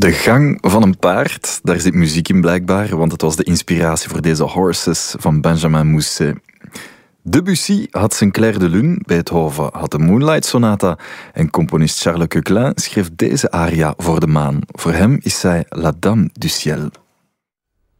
De gang van een paard, daar zit muziek in blijkbaar, want het was de inspiratie voor deze Horses van Benjamin Mousset. Debussy had Sinclair de Lune, Beethoven had de Moonlight Sonata en componist Charles Coquelin schreef deze aria voor de maan. Voor hem is zij La Dame du Ciel.